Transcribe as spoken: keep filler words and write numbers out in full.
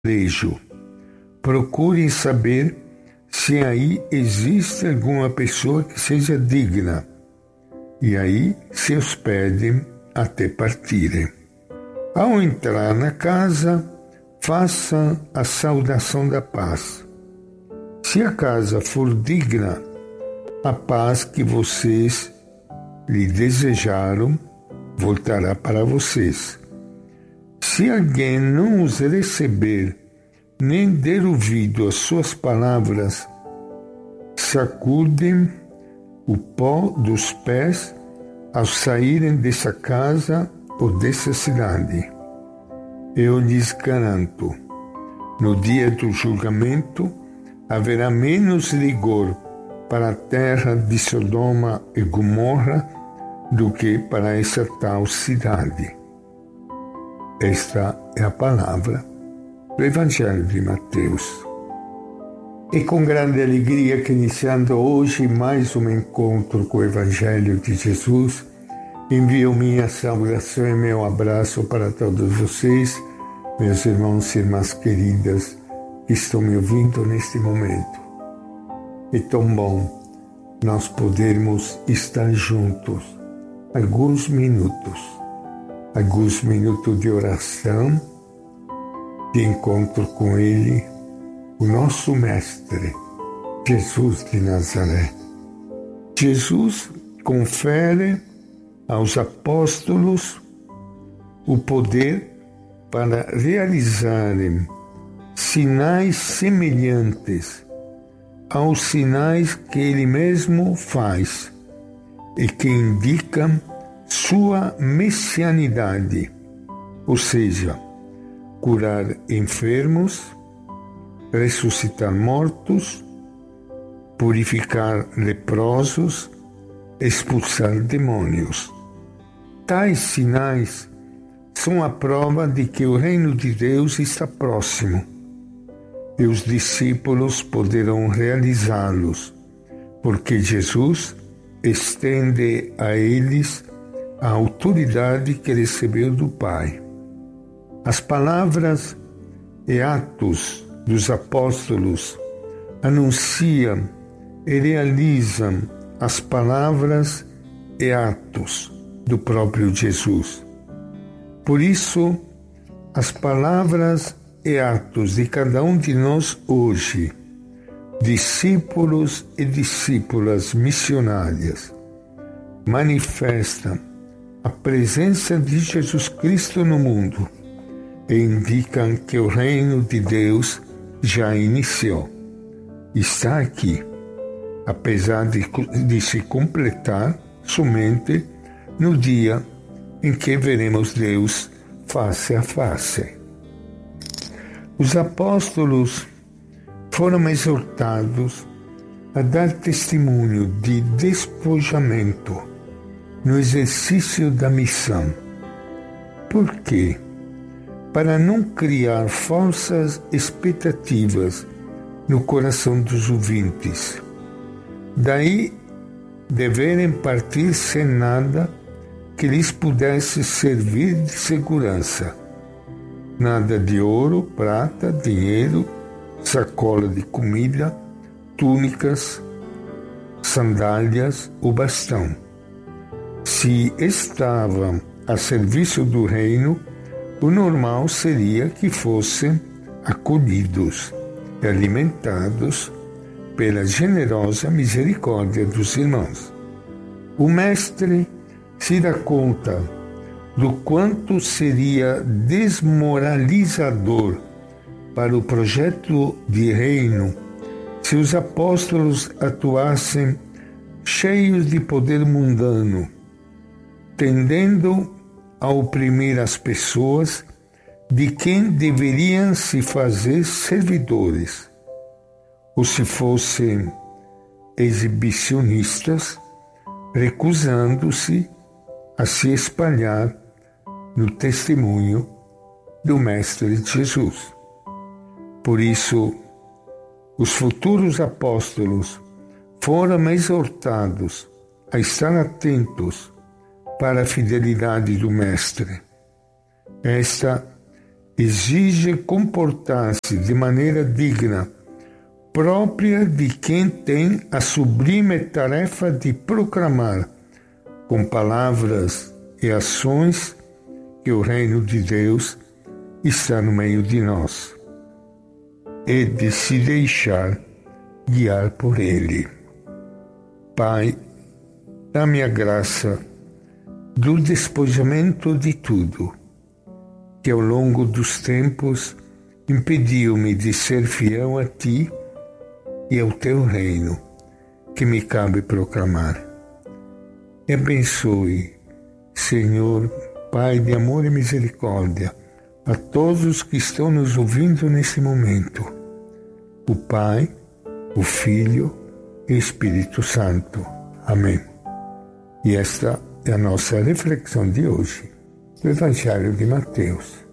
vilarejo. Procurem saber se aí existe alguma pessoa que seja digna, e aí se hospedem até partirem. Ao entrar na casa, façam a saudação da paz. Se a casa for digna, a paz que vocês lhe desejaram voltará para vocês. Se alguém não os receber, nem der ouvido às suas palavras, sacudem o pó dos pés ao saírem dessa casa ou dessa cidade. Eu lhes garanto, no dia do julgamento haverá menos rigor para a terra de Sodoma e Gomorra do que para essa tal cidade. Esta é a palavra do Evangelho de Mateus. E com grande alegria que iniciando hoje mais um encontro com o Evangelho de Jesus, envio minha saudação e meu abraço para todos vocês, meus irmãos e irmãs queridas que estão me ouvindo neste momento. É tão bom nós podermos estar juntos alguns minutos, alguns minutos de oração, de encontro com Ele, o nosso Mestre, Jesus de Nazaré. Jesus confere aos apóstolos o poder para realizarem sinais semelhantes aos sinais que Ele mesmo faz e que indicam sua messianidade, ou seja, curar enfermos, ressuscitar mortos, purificar leprosos, expulsar demônios. Tais sinais são a prova de que o reino de Deus está próximo e os discípulos poderão realizá-los, porque Jesus estende a eles a autoridade que recebeu do Pai. As palavras e atos dos apóstolos anunciam e realizam as palavras e atos do próprio Jesus. Por isso, as palavras e atos de cada um de nós hoje, discípulos e discípulas missionárias, manifestam a presença de Jesus Cristo no mundo e indicam que o reino de Deus já iniciou. Está aqui, apesar de, de se completar somente no dia em que veremos Deus face a face. Os apóstolos foram exortados a dar testemunho de despojamento no exercício da missão. Por quê? Para não criar falsas expectativas no coração dos ouvintes. Daí deverem partir sem nada que lhes pudesse servir de segurança. Nada de ouro, prata, dinheiro, sacola de comida, túnicas, sandálias ou bastão. Se estavam a serviço do reino, o normal seria que fossem acolhidos e alimentados pela generosa misericórdia dos irmãos. O mestre se dá conta do quanto seria desmoralizador para o projeto de reino se os apóstolos atuassem cheios de poder mundano, tendendo a oprimir as pessoas de quem deveriam se fazer servidores, ou se fossem exibicionistas, recusando-se a se espalhar no testemunho do Mestre Jesus. Por isso, os futuros apóstolos foram exortados a estar atentos para a fidelidade do Mestre. Esta exige comportar-se de maneira digna, própria de quem tem a sublime tarefa de proclamar, com palavras e ações, que o reino de Deus está no meio de nós, e de se deixar guiar por Ele. Pai, dá-me a graça do despojamento de tudo, que ao longo dos tempos impediu-me de ser fiel a Ti e ao Teu reino, que me cabe proclamar. E abençoe, Senhor, Pai de amor e misericórdia, a todos os que estão nos ouvindo nesse momento, o Pai, o Filho e o Espírito Santo. Amém. E esta é a nossa reflexão de hoje, do Evangelho de Mateus.